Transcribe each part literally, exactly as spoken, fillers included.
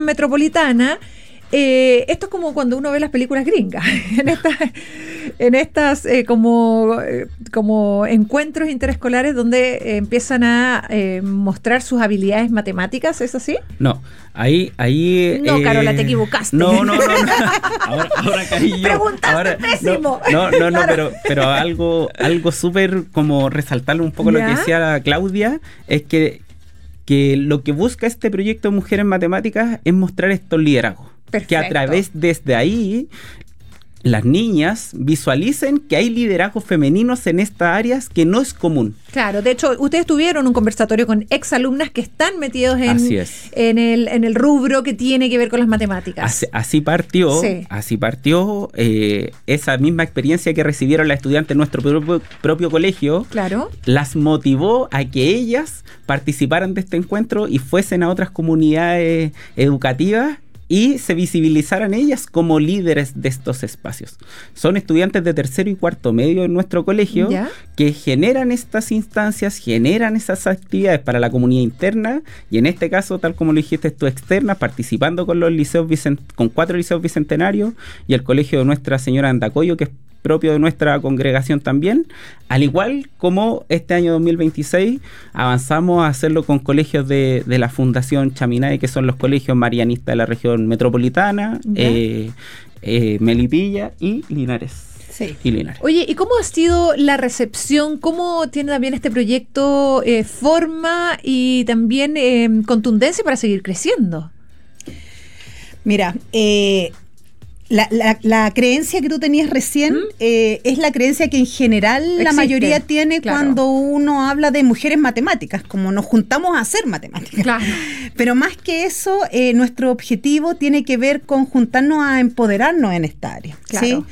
metropolitana. Eh, esto es como cuando uno ve las películas gringas, en estas, en estas eh, como, eh, como encuentros interescolares donde eh, empiezan a eh, mostrar sus habilidades matemáticas, ¿es así? No, ahí... ahí no, eh, Carola, te equivocaste. No, no, no. no. Ahora, ahora caí yo. Preguntaste ahora, pésimo. No, no, no, no Claro. pero, pero algo, algo súper como resaltarle un poco ¿Ya? lo que decía Claudia, es que, que lo que busca este proyecto de Mujeres en Matemáticas es mostrar estos liderazgos. Perfecto. Que a través, desde ahí, las niñas visualicen que hay liderazgos femeninos en estas áreas que no es común. Claro, de hecho, ustedes tuvieron un conversatorio con exalumnas que están metidos en, Así es. en, el, en el rubro que tiene que ver con las matemáticas. Así, así partió, Sí. así partió eh, esa misma experiencia que recibieron las estudiantes en nuestro propio, propio colegio. Claro. Las motivó a que ellas participaran de este encuentro y fuesen a otras comunidades educativas y se visibilizaran ellas como líderes de estos espacios. Son estudiantes de tercero y cuarto medio en nuestro colegio ¿Ya? que generan estas instancias, generan esas actividades para la comunidad interna y en este caso, tal como lo dijiste tú, externas, participando con los liceos bicent- con cuatro liceos bicentenarios y el colegio de Nuestra Señora de Andacollo, que es propio de nuestra congregación también, al igual como este año dos mil veintiséis avanzamos a hacerlo con colegios de, de la Fundación Chaminade, que son los colegios marianistas de la región metropolitana, eh, eh, Melipilla y Linares. Sí. Y Linares. Oye, ¿y cómo ha sido la recepción? ¿Cómo tiene también este proyecto eh, forma y también eh, contundencia para seguir creciendo? Mira, eh, la, la, la creencia que tú tenías recién ¿Mm? eh, es la creencia que en general Existe. la mayoría tiene claro. cuando uno habla de mujeres matemáticas, como nos juntamos a hacer matemáticas. Claro. Pero más que eso, eh, nuestro objetivo tiene que ver con juntarnos a empoderarnos en esta área, claro. ¿sí?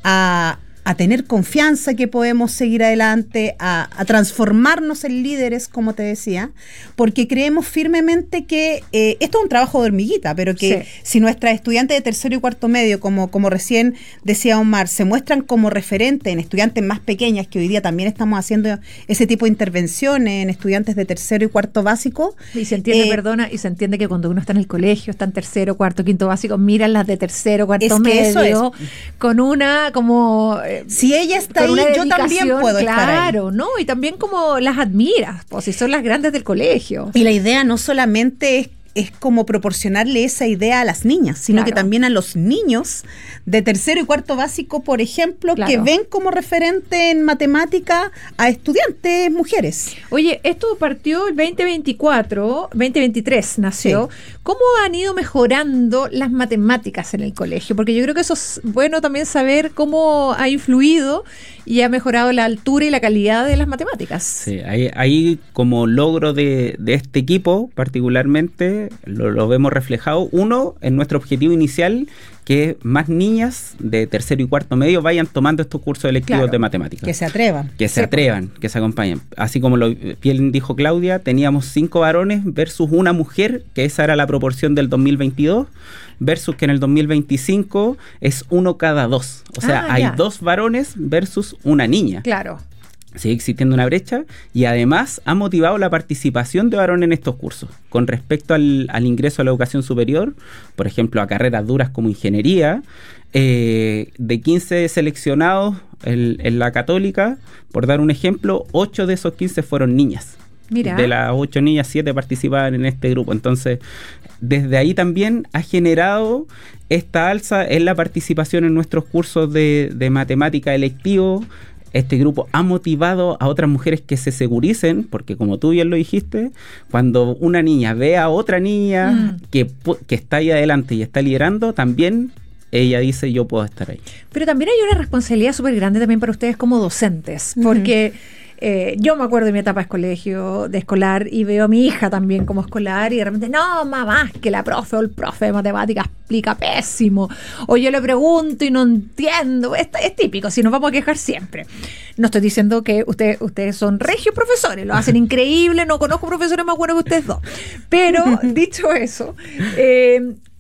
A, a tener confianza que podemos seguir adelante, a, a transformarnos en líderes, como te decía, porque creemos firmemente que eh, esto es un trabajo de hormiguita, pero que sí. si nuestras estudiantes de tercero y cuarto medio, como, como recién decía Omar, se muestran como referentes en estudiantes más pequeñas, que hoy día también estamos haciendo ese tipo de intervenciones en estudiantes de tercero y cuarto básico. Y se entiende, eh, perdona, y se entiende que cuando uno está en el colegio, está en tercero, cuarto, quinto básico, miran las de tercero, cuarto es que medio, eso es. con una como... Si ella está ahí, yo también puedo claro, estar ahí. Claro, ¿no? Y también como las admiras, pues si son las grandes del colegio. Y la idea no solamente es, es como proporcionarle esa idea a las niñas, sino claro. que también a los niños de tercero y cuarto básico, por ejemplo, claro. que ven como referente en matemática a estudiantes mujeres. Oye, esto partió el veinte veinticuatro, veinte veintitrés nació. Sí. ¿Cómo han ido mejorando las matemáticas en el colegio? Porque yo creo que eso es bueno también saber cómo ha influido y ha mejorado la altura y la calidad de las matemáticas. Sí, ahí, ahí como logro de, de este equipo particularmente lo, lo vemos reflejado, uno, en nuestro objetivo inicial, que más niñas de tercero y cuarto medio vayan tomando estos cursos electivos claro, de matemáticas. Que se atrevan. Que se sí. atrevan, que se acompañen. Así como lo bien dijo Claudia, teníamos cinco varones versus una mujer, que esa era la proporción del dos mil veintidós, versus que en el dos mil veinticinco es uno cada dos. O sea, ah, hay dos varones versus una niña. Claro. Sigue existiendo una brecha y además ha motivado la participación de varones en estos cursos. Con respecto al, al ingreso a la educación superior, por ejemplo, a carreras duras como ingeniería, eh, de quince seleccionados en, en la Católica, por dar un ejemplo, ocho de esos quince fueron niñas. Mira. De las ocho niñas, siete participaban en este grupo. Entonces, desde ahí también ha generado esta alza en la participación en nuestros cursos de, de matemática electivo. Este grupo ha motivado a otras mujeres que se seguricen, porque como tú bien lo dijiste, cuando una niña ve a otra niña mm. que, que está ahí adelante y está liderando, también ella dice, yo puedo estar ahí. Pero también hay una responsabilidad súper grande también para ustedes como docentes, porque... Mm. Eh, yo me acuerdo de mi etapa de colegio, de escolar, y veo a mi hija también como escolar y de repente, no, mamá, que la profe o el profe de matemáticas explica pésimo, o yo le pregunto y no entiendo. Es, es típico, si nos vamos a quejar siempre. No estoy diciendo que usted, ustedes son regios profesores, lo hacen increíble, no conozco profesores más buenos que ustedes dos, pero dicho eso, eh,